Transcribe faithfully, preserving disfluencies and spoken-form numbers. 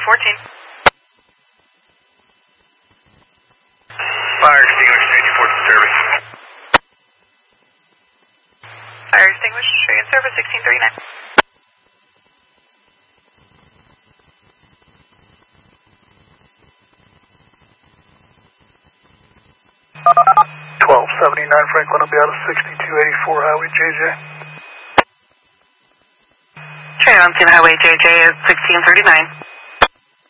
fourteen. Fire extinguisher, eighty-fourth service. Fire extinguisher, show you in service, sixteen thirty-nine. twelve seventy-nine Franklin, I'll be out of sixty-two eighty-four Highway J J. Trail on Highway J J is sixteen thirty-nine.